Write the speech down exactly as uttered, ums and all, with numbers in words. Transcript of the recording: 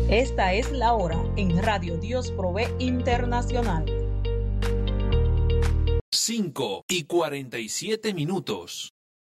Esta es la hora en Radio Dios Provee Internacional. cinco y cuarenta y siete minutos.